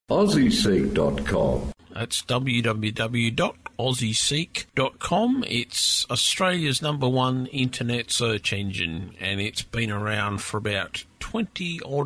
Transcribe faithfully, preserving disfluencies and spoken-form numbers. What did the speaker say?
aussie seek dot com. That's w w w dot aussie seek dot com. It's Australia's number one internet search engine, and it's been around for about twenty odd